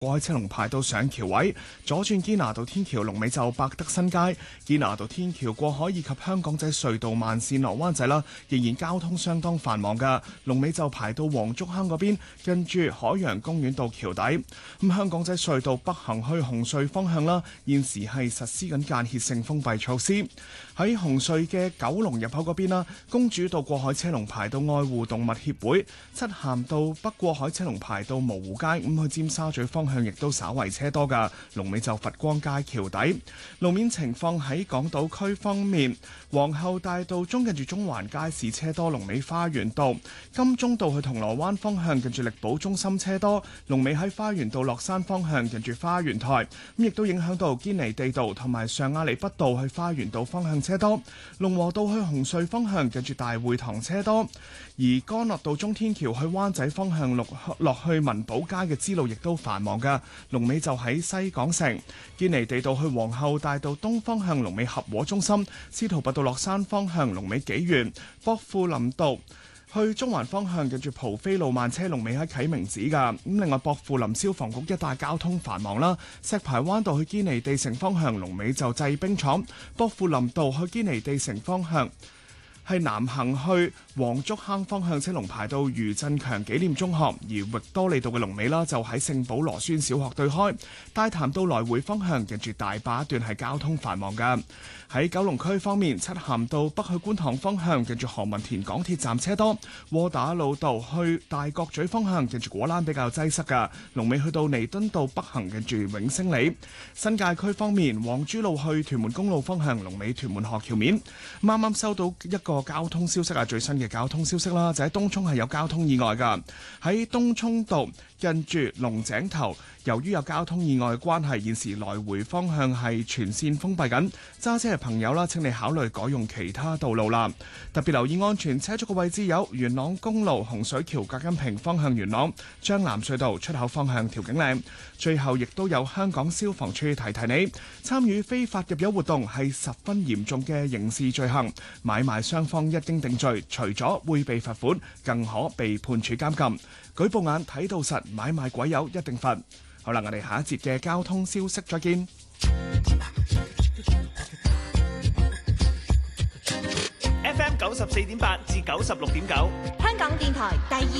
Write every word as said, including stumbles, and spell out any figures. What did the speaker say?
過海車龍排到上橋位，左轉堅拿道天橋龍尾就百德新街，堅拿道天橋過海以及香港仔隧道慢線落灣仔啦，仍然交通相當繁忙㗎，龍尾就排到黃竹坑嗰邊，跟住海洋公園道橋底。咁香港仔隧道北行去紅隧方向啦，現時係實施緊間歇性封閉措施。喺紅隧嘅九龍入口嗰邊啦，公主道過海車龍排到愛護動物協會，漆咸道北過海車龍排到蕪湖街，咁去尖沙咀方向亦都稍為車多㗎，龍尾就佛光街橋底。路面情況喺港島區方面，皇后大道中近住中環街市車多，龍尾花園道；金鐘道去銅鑼灣方向近住力寶中心車多，龍尾喺花園道落山方向近住花園台，咁亦都影響到堅尼地道同埋上亞厘畢道去花園道方向車多，龍和道去紅隧方向近住大會堂車多，而干諾道中天橋去灣仔方向落落去文寶街嘅支路亦都繁忙㗎，龍尾就喺西港城；堅尼地道去皇后大道東方向龍尾合和中心，司徒拔道落山方向龍尾紀元，薄扶林道去中環方向近住蒲飛路慢車龍尾喺啟明寺㗎。咁另外薄扶林消防局一帶交通繁忙啦，石排灣道去堅尼地城方向龍尾就製冰廠，薄扶林道去堅尼地城方向係南行去黃竹坑方向車龍排到余振強紀念中學，而域多利道嘅龍尾啦就喺聖保羅孫小學對開，大潭道來回方向近住大壩一段係交通繁忙㗎。喺九龍區方面，漆咸道北去觀塘方向近住何文田港鐵站車多，窩打老道去大角咀方向近住果欄比較擠塞㗎，龍尾去到彌敦道北行近住永星里。新界區方面，黃珠路去屯門公路方向龍尾屯門河橋面。啱啱收到一個交通消息啊，最新嘅交通消息啦，就喺東涌係有交通意外㗎，喺東涌道近住龍井頭，由於有交通意外嘅關係，現時來回方向係全線封閉緊，揸車嘅朋友啦，請你考慮改用其他道路啦。特別留意安全車速嘅位置有元朗公路洪水橋隔音屏方向元朗，將藍隧道出口方向調景嶺。最後亦都有香港消防處提提你，參與非法入油活動係十分嚴重嘅刑事罪行，買賣雙方一經定罪，除咗會被罰款，更可被判處監禁。舉報眼睇到實，買賣鬼友一定罰。好啦，我哋下一節嘅交通消息再見。 F M 九十四點八至九十六點九， 香港電台第二